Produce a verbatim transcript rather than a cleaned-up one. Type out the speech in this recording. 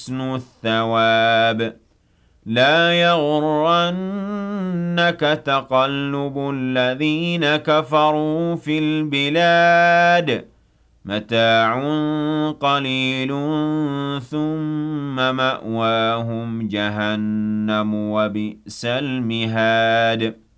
حسن الثواب لا يغرنك تقلب الذين كفروا في البلاد متاع قليل ثم مأواهم جهنم وبئس المهاد